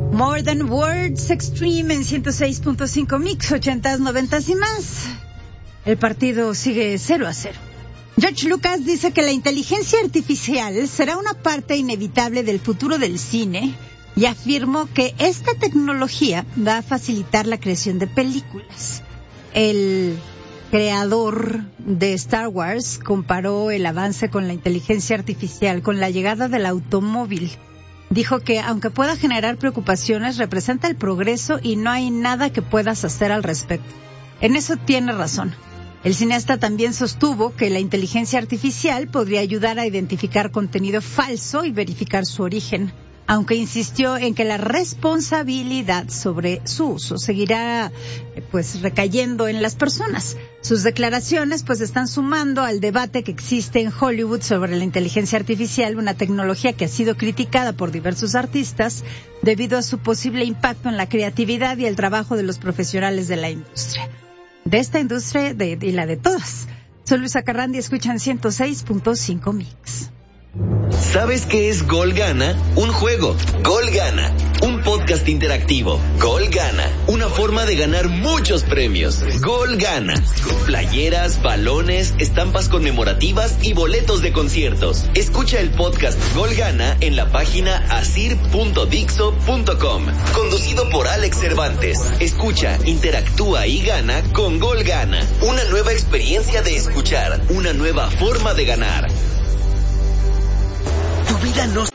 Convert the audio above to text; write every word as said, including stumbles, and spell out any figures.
More Than Words Extreme en ciento seis punto cinco Mix, ochentas, noventas y más. El partido sigue cero a cero. George Lucas dice que la inteligencia artificial será una parte inevitable del futuro del cine y afirmó que esta tecnología va a facilitar la creación de películas. El creador de Star Wars comparó el avance con la inteligencia artificial con la llegada del automóvil. Dijo que aunque pueda generar preocupaciones, representa el progreso y no hay nada que puedas hacer al respecto. En eso tiene razón. El cineasta también sostuvo que la inteligencia artificial podría ayudar a identificar contenido falso y verificar su origen, aunque insistió en que la responsabilidad sobre su uso seguirá pues recayendo en las personas. Sus declaraciones pues están sumando al debate que existe en Hollywood sobre la inteligencia artificial, una tecnología que ha sido criticada por diversos artistas debido a su posible impacto en la creatividad y el trabajo de los profesionales de la industria. De esta industria de, y la de todas. Soy Luisa Carrandi, escuchan ciento seis punto cinco Mix. ¿Sabes qué es Gol Gana? Un juego. Gol Gana. Un podcast interactivo. Gol Gana. Una forma de ganar muchos premios. Gol Gana. Playeras, balones, estampas conmemorativas y boletos de conciertos. Escucha el podcast Gol Gana en la página asir punto dixo punto com. Conducido por Alex Cervantes. Escucha, interactúa y gana con Gol Gana. Una nueva experiencia de escuchar. Una nueva forma de ganar. Tu vida no